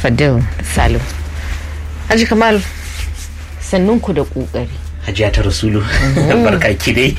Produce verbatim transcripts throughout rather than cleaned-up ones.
Fadil Salu. Haji Kamal, sannunku da ƙoƙari. Hajiya ta Rasulu, barka ki dai.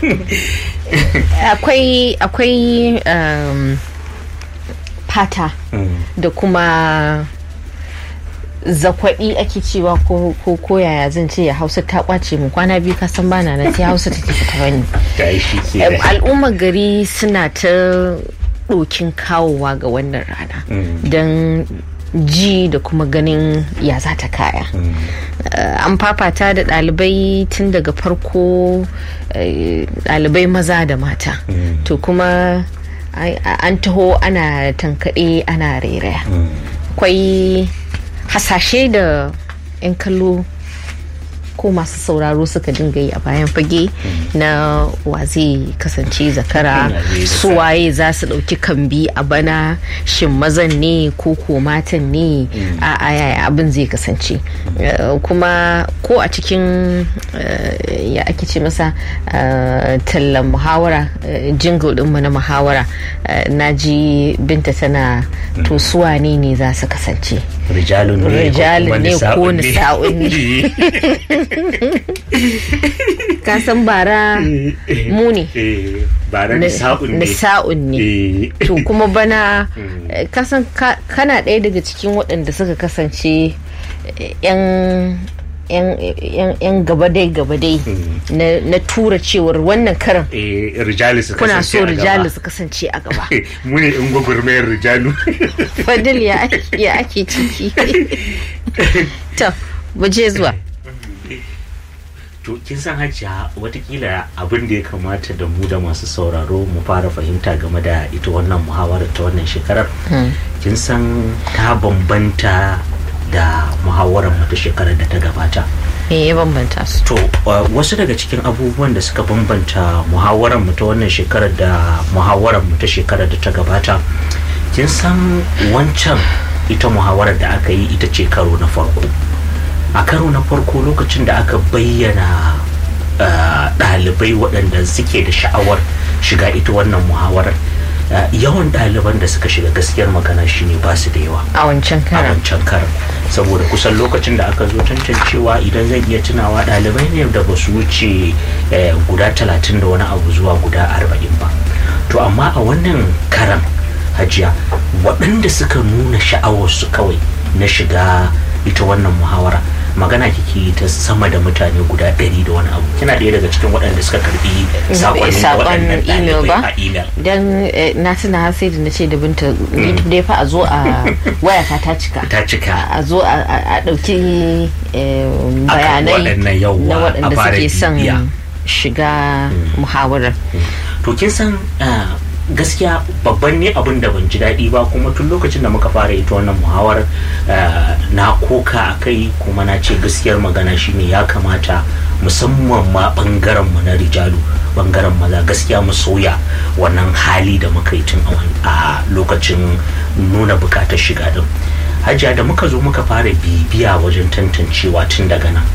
Akwai akwai um, fata mm. da kuma zakwaɗi ake cewa ko ko ko yaya zan ce ya Hausa ta kwace mu kwana biyu ka san bana na sai Hausa take fita bane. Al'ummar gari suna ta ɗokin kawowa ga wannan rana mm. don ji da kuma ganin ya za ta kaya. mm. uh, an fafata da ɗalibai tun daga farko, ɗalibai uh, maza da mata. mm. To kuma an taho ana tankaɗe ana rairaya. akwai mm. hasashe da 'yan kallo ko masu sauraro suka dinga yi a bayan fage mm. na wa zai kasance zakara, su waye za su dauki kambi a bana, shin mazan ne ko ko matan ne, mm. a aya abin zai kasance. mm. uh, kuma ko a cikin uh, ya ake ce masa uh, tallan muhawara, uh, jingle dinmu na muhawara, uh, naji Binta tana mm. to su wane ne za su kasance, rijalun ne ko nisa'un ne. Ka san bara mu ne, bara nisa'un ne. To kuma bana ka san kana ɗaya daga cikin waɗanda suka kasance yan yan gabadai gabadai na tura cewar wannan karan kuna so rijalu su kasance a gaba. mu ne in gwagwarmayar rijalu. Fadil ya ake ciki. To waje zuwa. To kin san Hajiya, watakila abin da ya kamata da mu da masu sauraro mu fara fahimta game da ita wannan muhawarar ta wannan shekarar. Kin san ta bambanta da muhawarar mu ta shekarar da ta gabata. Me ya bambanta su? To wasu daga cikin abubuwan da suka bambanta muhawarar mu ta wannan shekarar da muhawarar mu ta shekarar da ta gabata, kin san wancan ita muhawarar da aka yi ita ce karo na farko. A karo na farko lokacin da aka bayyana ɗalibai waɗanda suke da sha'awar shiga ita wannan muhawarar, yawan ɗaliban da suka shiga gaskiyar magana shine ba su da yawa a wancan karan. a wancan karan saboda kusan lokacin da aka zo tantancewa, idan zan iya tunawa, ɗalibai ne da ba su wuce guda talatin da wani abu zuwa guda arba'in ba. To amma a wannan karan Hajiya, waɗanda suka nuna sha'awarsu kawai na shiga ita wannan muhawara, magana kike ta sama da mutane guda ɗari da wani abu. Kina ɗaya daga cikin waɗanda suka karbi sakonnin waɗannan ɗalibai a email. Dan na tuna sai da nace da Binta ni dai fa a zo a wayata ta cika. Ta cika. A zo a ɗauki bayanai na waɗanda suke son shiga muhawarar. To kin san gaskiya babban ne abin da ban ji daɗi ba, kuma tun lokacin da muka fara ita wannan muhawar na koka a kai, kuma na ce gaskiyar magana shine ya kamata musamman ma ɓangaren mu na rijalu, ɓangaren maza, gaskiya mu soya wannan hali da muka yi tun a lokacin nuna bukatar shiga din. Hajiya, da muka zo muka fara bibiya wajen tantancewa tun daga nan,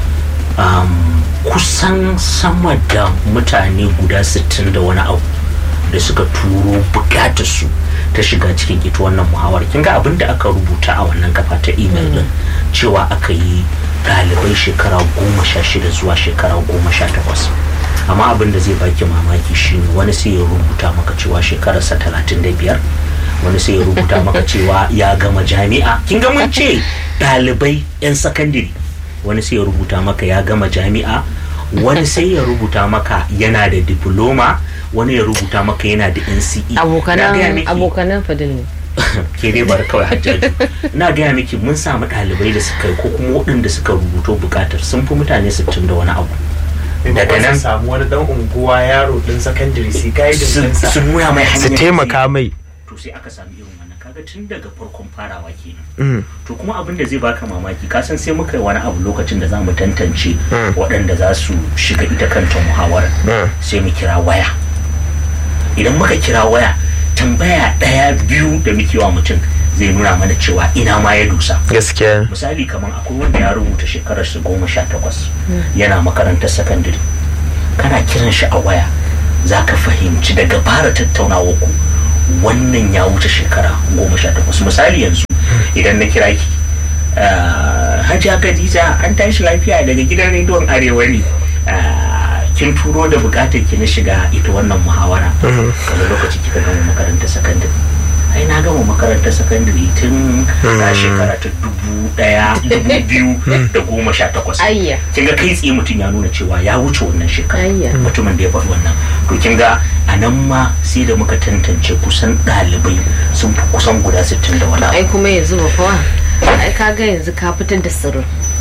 um, kusan sama da mutane guda sittin da wani abu da suka turo bukatar su ta shiga cikin ita wannan muhawar. Kin ga abin da aka rubuta a wannan kafa ta email din, cewa aka yi ɗalibai shekara goma sha shida zuwa shekara goma sha takwas. Amma abin da zai baki mamaki shine wani sai ya rubuta maka cewa shekararsa talatin da biyar, wani sai ya rubuta maka cewa ya gama jami'a. Kin ga mun ce ɗalibai 'yan sakandare, wani sai ya rubuta maka ya gama jami'a, wani sai ya rubuta maka yana da diploma, wani ya rubuta maka yana da N C E. abokanan abokanan Fadil ne. Ke dai bar kawai Hajjaju. Na gaya miki mun samu ɗalibai da suka ko kuma waɗanda suka rubuto bukatar sun fi mutane sittin da wani abu. Daga nan samu wani dan unguwa yaro din secondary sai guidance ɗinsa sun nuna mai hanyar su taimaka mai. To sai aka samu irin wannan, kaga tun daga farkon farawa kenan. To kuma abin da zai baka mamaki, ka san sai muka yi wani abu lokacin da za mu tantance waɗanda za su shiga ita kanta muhawara, sai mu kira waya. Idan muka kira waya, tambaya ɗaya biyu da muke wa mutum zai nuna mana cewa ina ma ya dusa. Gaskiya. Misali kamar akwai wanda ya rubuta shekarar su goma sha takwas yana makarantar sakandare, kana kiran shi a waya za ka fahimci daga fara tattaunawa ku wannan ya wuce shekara goma sha takwas. Misali yanzu idan na kira ki Hajiya Khadija an tashi lafiya daga gidan rediyon Arewa ne, kin turo da bukatar ki na shiga ita wannan muhawara. Wani lokaci kika gama makarantar sakandare? Ai na gama makarantar sakandare tun a shekara ta dubu daya dubu biyu da goma sha takwas. Kin ga kai tsaye mutum ya nuna cewa ya wuce wannan shekara, mutumin da ya faɗi wannan. To kin ga a nan ma sai da muka tantance kusan ɗalibai sun fi kusan guda sittin da wani. Ai kuma yanzu ba kowa. Ai kaga yanzu ka fitar da sirri.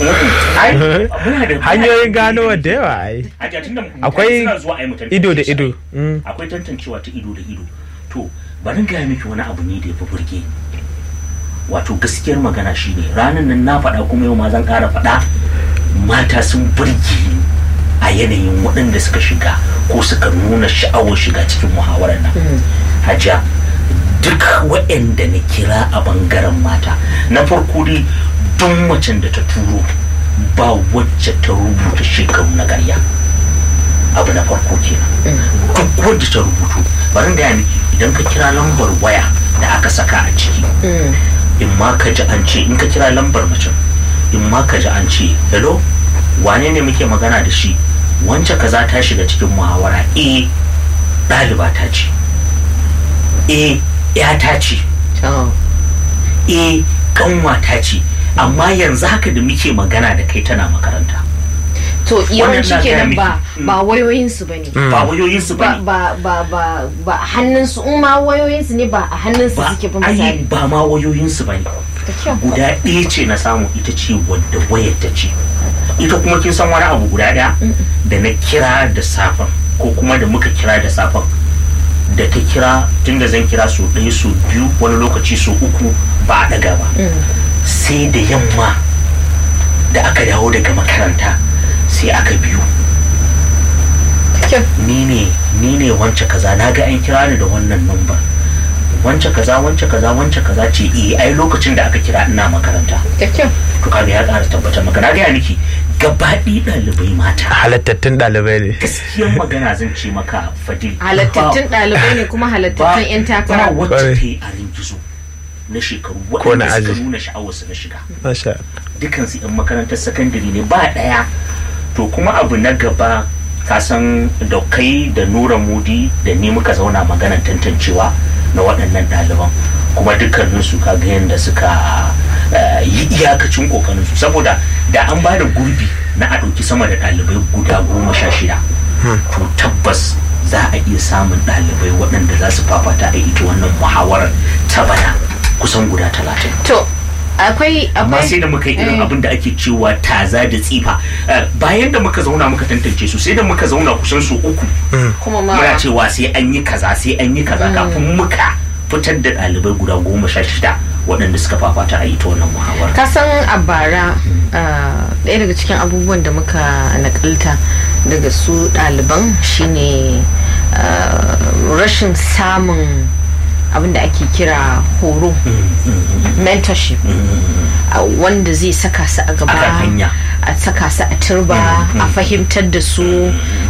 Hanyoyin gano da yawa ai. Akwai ido da ido. Akwai tantancewa ta ido da ido. To bari ga miki wani abu ne da ya fi burge. Wato gaskiyar magana shine ranar nan na faɗa kuma yau ma zan ƙara faɗa, mata sun burge a yanayin waɗanda suka shiga ko suka nuna sha'awar shiga cikin muhawarar nan. Hajiya, duk waɗanda na kira a bangaren mata, na farko dai duk macen da ta turo ba wacce ta rubuta shekaru na ƙarya. Abu na farko kenan. Duk wadda ta rubutu, bari ga miki idan ka kira lambar waya da aka saka a ciki, in ma ka ji an ce, in ka kira lambar macen, in ma ka ji an ce hello, wane ne muke magana da shi? Wance kaza ta shiga cikin muhawara. Eh, ɗaliba ta ce. Eh, ya ta ce. Eh, kanwa ta ce. Amma yanzu haka da muke magana da kai tana makaranta. To yawanci kenan ba ba wayoyinsu bane. Ba wayoyinsu bane. Ba ba ba ba hannunsu, in ma wayoyinsu ne ba a hannunsu suke ba misali. Ai ba ma wayoyinsu bane. Guda ɗaya ce na samu, ita ce wadda wayar ta ce. Ita kuma kin san wani abu guda ɗaya da na kira da safen ko kuma da muka kira da safen, da ta kira tunda zan kira so ɗaya so biyu wani lokaci so uku ba a ɗaga ba. Sai da yamma da aka dawo daga makaranta sai aka biyu. Ni ne ni ne wance kaza, na ga an kira ni da wannan number. Wance kaza wance kaza wance kaza ce eh ai lokacin da aka kira ina makaranta. To kaga ya ƙara tabbatar maka, na ga miki gabaɗi ɗalibai mata. Halattattun ɗalibai ne. Gaskiyar magana zan ce maka Fadil. Halattattun ɗalibai ne kuma halattattun 'yan takara. Ba wacce ta yi a ringizo na shekaru waɗanda suka nuna sha'awarsu na shiga. Dukansu 'yan makarantar sakandare ne ba ɗaya. To kuma abu na gaba, ka san da kai da Nura Mudi da ni muka zauna maganar tantancewa na waɗannan ɗaliban, kuma dukkaninsu ka ga yadda suka yi iyakacin ƙoƙarinsu, saboda da an ba da gurbi na a ɗauki sama da ɗalibai guda goma sha shida to tabbas za a iya samun ɗalibai waɗanda za su fafata a ita wannan muhawarar ta bana kusan guda talatin. To akwai amma sai da muka yi irin abin da ake cewa taza da tsifa, bayan da muka zauna muka tantance su sai da muka zauna kusan su uku muna cewa sai an yi kaza sai an yi kaza kafin muka fitar da ɗalibai guda goma sha shida waɗanda suka fafata a yi ta wannan muhawara. Ka san a bara ɗaya daga cikin abubuwan da muka nakalta daga su ɗaliban shine rashin samun abin da ake kira horo, mentorship, wanda zai saka su a gaba, a saka su a turba, a fahimtar da su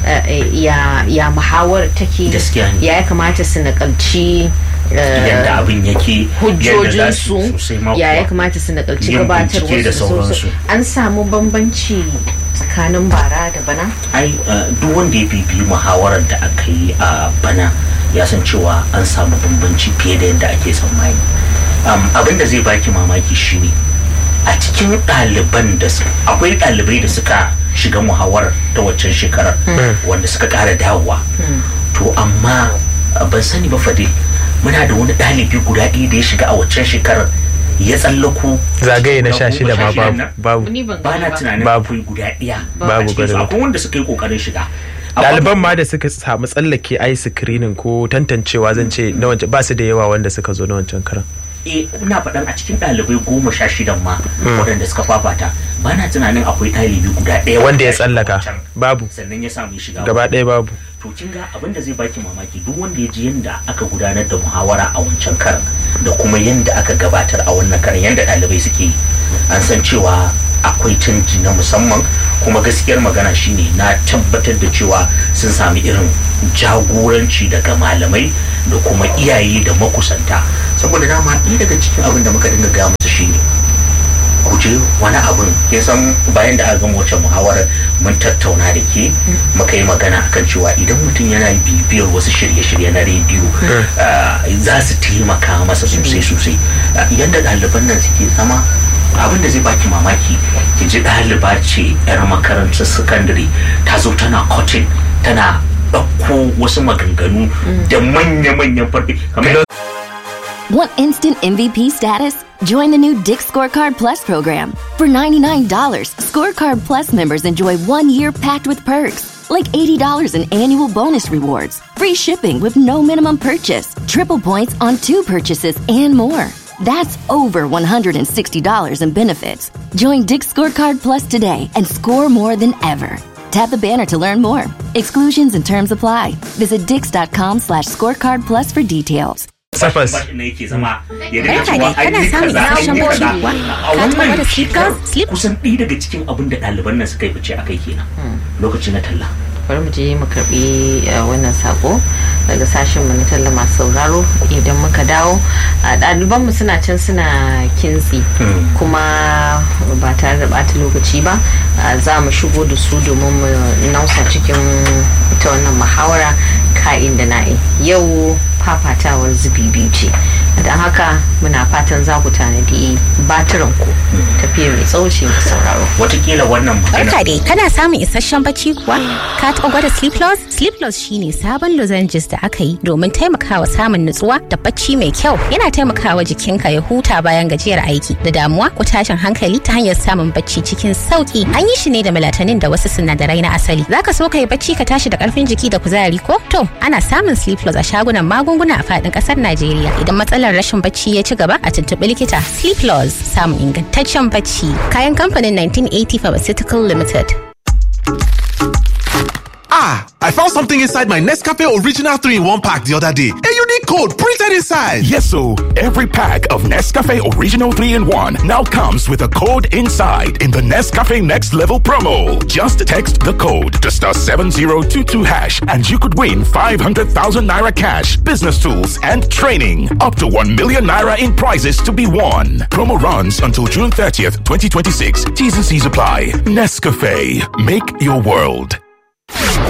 ya muhawar take, ya kamata su nakalci yadda abin yake, hujjojinsu, ya ya kamata su nakalci gabatar wasu. An samu bambanci tsakanin bara da bana? Ai duk wanda ya bibi muhawarar da aka yi a bana ya san cewa an samu bambanci fiye da yadda ake tsammani. Abin da zai baki mamaki shine a cikin ɗaliban da akwai ɗalibai da suka shiga muhawarar ta waccan shekarar wanda suka ƙara dawowa. To amma ban sani ba Fadil, muna da wani ɗalibi guda ɗaya da ya shiga a waccan shekarar ya tsallako zagaye na sha shida ma babu. Ba na tunanin babu guda ɗaya. Babu guda. Akwai wanda suka yi ƙoƙarin shiga. Ɗaliban ma da suka samu tsallake ai screening ko tantancewa zan ce na wancan ba su da yawa wanda suka zo na wancan karan. Eh ina faɗan a cikin ɗalibai goma sha shidan ma waɗanda suka fafata ba na tunanin akwai ɗalibi guda ɗaya wanda ya tsallaka babu sannan ya samu shiga gaba ɗaya babu. To kin ga abin da zai baki mamaki, duk wanda ya ji yanda aka gudanar da muhawara a wancan karan da kuma yanda aka gabatar a wannan karan yanda ɗalibai suke yi, an san cewa akwai canji na musamman. Kuma gaskiyar magana shine na tabbatar da cewa sun sami irin jagoranci daga malamai da kuma iyaye da makusanta, saboda dama ɗaya daga cikin abin da muka dinga gaya musu shine wani abun ke san bayan da aka gama wacce muhawarar mun tattauna da ke muka yi magana akan cewa idan mutum yana bibiyar wasu shirye-shirye na rediyo za su taimaka masa sosai sosai yadda ɗaliban nan suke zama abin da zai baki mamaki ki ji ɗaliba ce yar makarantar sakandare ta zo tana cutting tana ɗauko wasu maganganu da manya-manyan farfi kamar. Want instant M V P status? Join the new Dick's Scorecard Plus program. For ninety-nine dollars, Scorecard Plus members enjoy one year packed with perks, like eighty dollars in annual bonus rewards, free shipping with no minimum purchase, triple points on two purchases, and more. That's over one hundred sixty dollars in benefits. Join Dick's Scorecard Plus today and score more than ever. Tap the banner to learn more. Exclusions and terms apply. Visit dix.com slash scorecard plus for details. Barka dai, kana samun isasshen bacci kuwa? Ka taɓa da sleep sleep? Kusan ɗaya daga cikin abin da ɗaliban nan suka yi fice a kai kenan. Lokacin na talla. Bari mu je mu karɓi wannan sako daga sashen mu na talla masu sauraro. Idan muka dawo, ɗaliban mu suna can suna kintsi kuma ba tare da ɓata lokaci ba za mu shigo da su domin mu nausa cikin ita wannan muhawara ka'in da na'in. Yau fafatawar zubi biyu ce, don haka muna fatan za ku tanadi batiran ku tafiya mai tsauci mai sauraro. Watakila wannan magana. Barka dai, kana samun isasshen bacci kuwa? Ka taɓa gwada Sleep Loss? Sleep Loss shine sabon lozenges da aka yi domin taimakawa samun nutsuwa da bacci mai kyau. Yana taimakawa jikinka ya huta bayan gajiyar aiki da damuwa ko tashin hankali ta hanyar samun bacci cikin sauki. An yi shi ne da melatonin da wasu sinadarai na asali. Zaka so ka yi bacci ka tashi da karfin jiki da kuzari ko? To, ana samun Sleep Loss a shagunan magunguna a faɗin ƙasar Najeriya. Idan matsalar rashin bacci ya ci gaba, a tuntuɓi likita. Sleep Loss, samun ingantaccen bacci. Kayan kamfanin nineteen eighty Pharmaceutical Limited. Ah, I found something inside my Nescafe Original three in one pack the other day. A unique code printed inside. Yes, so every pack of Nescafe Original three in one now comes with a code inside in the Nescafe Next Level promo. Just text the code to star seven zero two two hash and you could win five hundred thousand naira cash, business tools, and training. Up to one million naira in prizes to be won. Promo runs until June thirtieth, twenty twenty-six. T's and C's apply. Nescafe. Make your world.